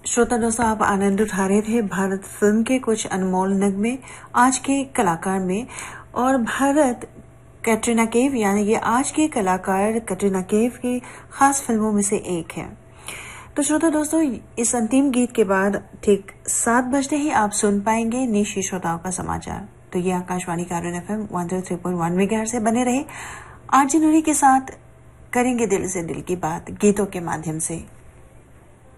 श्रोता दोस्तों, आप आनंद उठा रहे थे भारत फिल्म के कुछ अनमोल नगमे आज के कलाकार में। और भारत कैटरीना कैफ यानी कि आज के कलाकार कैटरीना कैफ की खास फिल्मों में से एक है। तो श्रोता दोस्तों, इस अंतिम गीत के बाद ठीक 7 बजते ही आप सुन पाएंगे निशी श्रोताओं का समाचार। तो ये आकाशवाणी कारुण्य FM 103.1 मेगाहर्ट्ज से बने रहे। आरजे नूरी के साथ करेंगे दिल से दिल की बात गीतों के माध्यम से।